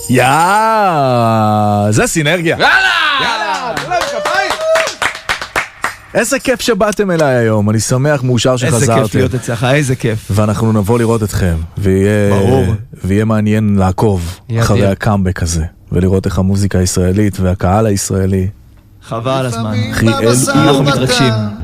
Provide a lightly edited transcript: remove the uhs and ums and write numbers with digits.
זה סינרגיה. יאללה! איזה כיף שבאתם אליי היום, אני שמח, מאושר שחזרתם. איזה כיף להיות אצלך, איזה כיף. ואנחנו נבוא לראות אתכם, ויהיה מעניין לעקוב אחרי הקאמבק הזה, ולראות איך המוזיקה הישראלית והקהל הישראלי. חבל הזמן. אנחנו מתרגשים.